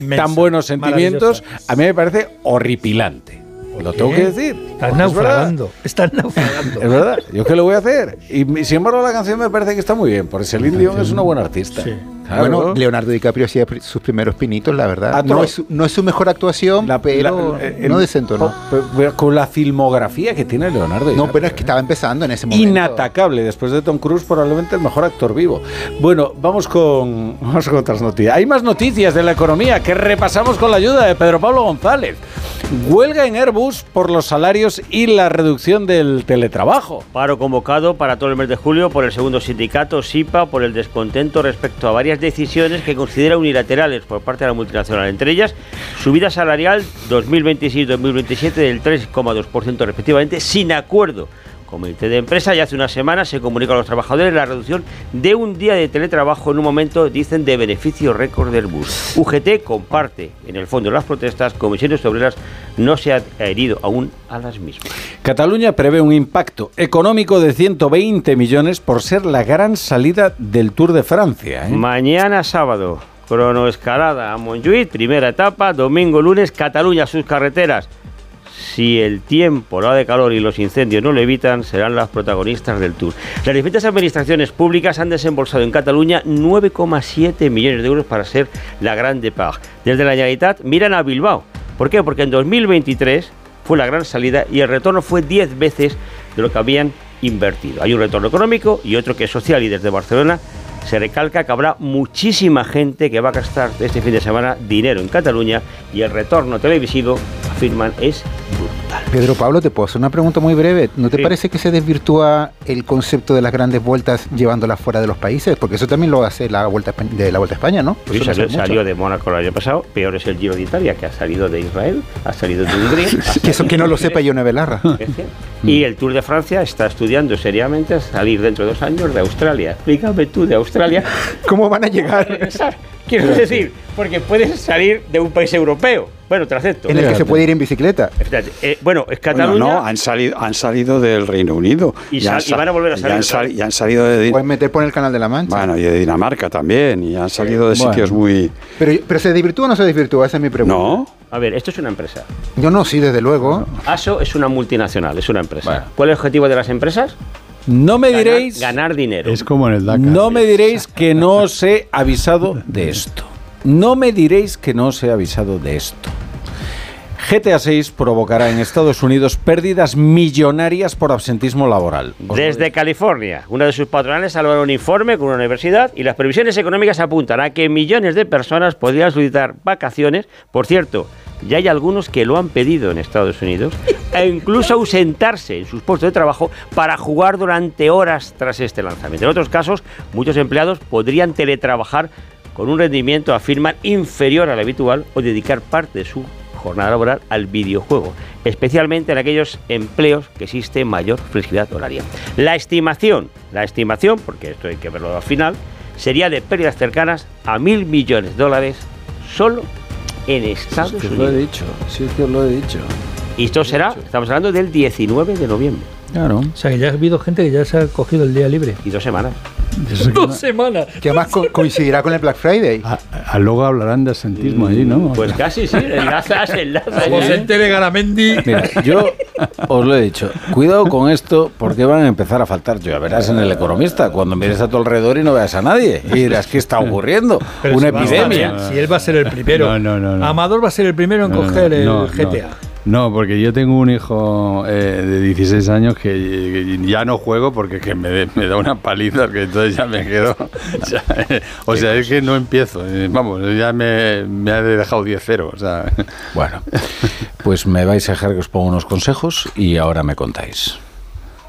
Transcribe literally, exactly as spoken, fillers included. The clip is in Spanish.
Mensa, tan buenos sentimientos, a mí me parece horripilante. Lo tengo que decir. Estás naufragando. Estás naufragando. Es verdad. ¿Yo qué le voy a hacer? Y sin embargo la canción me parece que está muy bien. Por Celine Dion es una buena artista. Sí. Claro. Bueno, Leonardo DiCaprio hacía sus primeros pinitos, la verdad. Ah, no, es, no es su mejor actuación, la, pero la, el, no desentonó. Con la filmografía que tiene Leonardo DiCaprio. No, pero es que estaba empezando en ese momento. Inatacable. Después de Tom Cruise, probablemente el mejor actor vivo. Bueno, vamos con, vamos con otras noticias. Hay más noticias de la economía que repasamos con la ayuda de Pedro Pablo González. Huelga en Airbus por los salarios y la reducción del teletrabajo. Paro convocado para todo el mes de julio por el segundo sindicato, SIPA, por el descontento respecto a varias decisiones que considera unilaterales por parte de la multinacional. Entre ellas, subida salarial dos mil veintiséis dos mil veintisiete del tres coma dos por ciento respectivamente, sin acuerdo. Comité de empresa, ya hace una semana se comunicó a los trabajadores la reducción de un día de teletrabajo en un momento, dicen, de beneficio récord del bus. U G T comparte, en el fondo, las protestas. Comisiones Obreras no se ha adherido aún a las mismas. Cataluña prevé un impacto económico de ciento veinte millones por ser la gran salida del Tour de Francia, ¿eh? Mañana sábado, cronoescalada a Montjuïc, primera etapa. Domingo, lunes, Cataluña, sus carreteras. Si el tiempo, la ola de calor y los incendios no lo evitan, serán las protagonistas del Tour. Las diferentes administraciones públicas han desembolsado en Cataluña nueve coma siete millones de euros para ser la Gran Départ. Desde la Generalitat miran a Bilbao. ¿Por qué? Porque en dos mil veintitrés fue la gran salida y el retorno fue diez veces de lo que habían invertido. Hay un retorno económico y otro que es social, y desde Barcelona se recalca que habrá muchísima gente que va a gastar este fin de semana dinero en Cataluña, y el retorno televisivo, afirman, es brutal. Pedro Pablo, te puedo hacer una pregunta muy breve. ¿No te sí. parece que se desvirtúa el concepto de las grandes vueltas llevándolas fuera de los países? Porque eso también lo hace la Vuelta de la Vuelta a España, ¿no? Sí, salió, salió de Mónaco el año pasado. Peor es el Giro de Italia, que ha salido de Israel, ha salido de Hungría. Que eso que no lo sepa Ione Belarra. Y el Tour de Francia está estudiando seriamente salir dentro de dos años de Australia. Explícame tú de Australia. ¿Cómo van a llegar? Quiero decir, porque puedes salir de un país europeo. Bueno, te acepto. En el que se puede ir en bicicleta. Eh, bueno, es Cataluña. Bueno, no, han salido, han salido del Reino Unido. Y, sal, y van a volver a salir. Y han, sal, y han salido de. Pueden meter por el Canal de la Mancha. Bueno, y de Dinamarca también. Y han salido de bueno. sitios muy. Pero, pero ¿se desvirtúa o no se desvirtúa? Esa es mi pregunta. No. A ver, esto es una empresa. Yo no, sí, desde luego. ASO es una multinacional, es una empresa. Bueno. ¿Cuál es el objetivo de las empresas? No me ganar, diréis. Ganar dinero. Es como en el Dakar. No me diréis que no os he avisado de esto. No me diréis que no os he avisado de esto. G T A seis provocará en Estados Unidos pérdidas millonarias por absentismo laboral. Desde California, una de sus patronales ha elaborado un informe con una universidad y las previsiones económicas apuntan a que millones de personas podrían solicitar vacaciones. Por cierto, ya hay algunos que lo han pedido en Estados Unidos, e incluso ausentarse en sus puestos de trabajo para jugar durante horas tras este lanzamiento. En otros casos, muchos empleados podrían teletrabajar con un rendimiento, afirman, inferior al habitual, o dedicar parte de su jornada laboral al videojuego, especialmente en aquellos empleos que existe mayor flexibilidad horaria. La estimación, la estimación, porque esto hay que verlo al final, sería de pérdidas cercanas a mil millones de dólares solo en Estados Unidos. Es que Unidos. Lo he dicho, sí es que os lo he dicho. Y esto será, estamos hablando del diecinueve de noviembre. Claro. O sea, que ya ha habido gente que ya se ha cogido el día libre. Y dos semanas. Dos semanas. Que además co coincidirá con el Black Friday. A, a luego hablarán de asentismo allí, ¿no? Pues casi sí, enlazas, enlazas. Como se entere Garamendi. Mira, yo os lo he dicho, cuidado con esto porque van a empezar a faltar. Ya verás en El Economista, cuando mires a tu alrededor y no veas a nadie. Y dirás, ¿qué está ocurriendo? Pero Una si epidemia. Va, si él va a ser el primero. No, no, no, no. Amador va a ser el primero en no, coger el no, G T A. No. No, porque yo tengo un hijo eh, de dieciséis años que, que ya no juego porque que me, me da una paliza, que entonces ya me quedo. Ya, eh, o sea, es que no empiezo. Eh, vamos, ya me, me ha dejado diez cero. O sea. Bueno, pues me vais a dejar que os ponga unos consejos y ahora me contáis.